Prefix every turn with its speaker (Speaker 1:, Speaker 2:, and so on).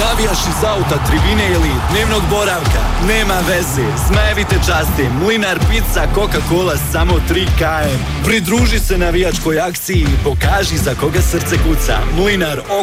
Speaker 1: Navijaš iz auta, tribine ili dnevnog boravka? Nema veze, zmajevi te časte. Mlinar Pizza, Coca-Cola, samo 3 km. Pridruži se navijačkoj akciji i pokaži za koga srce kuca. Mlinar